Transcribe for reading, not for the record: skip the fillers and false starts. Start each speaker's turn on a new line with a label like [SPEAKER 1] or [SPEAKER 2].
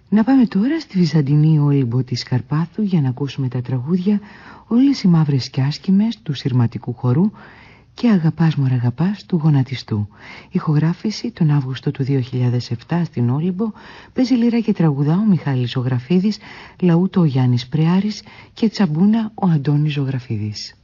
[SPEAKER 1] Να πάμε τώρα στη Βυζαντινή Όλυμπο της Καρπάθου για να ακούσουμε τα τραγούδια «Όλες οι μαύρες κι άσχημες» του Συρματικού Χορού και «Αγαπάς μωρ' αγαπάς» του Γονατιστού. Ηχογράφηση τον Αύγουστο του 2007 στην Όλυμπο. Παίζει λίρα και τραγουδά ο Μιχάλης Ζωγραφίδης, λαούτο ο Γιάννης Πρεάρης και τσαμπούνα ο Αντώνης Ζωγραφίδης.